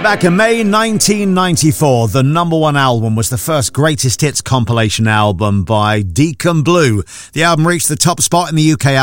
Back in May 1994, the number one album was the first greatest hits compilation album by Deacon Blue. The album reached the top spot in the UK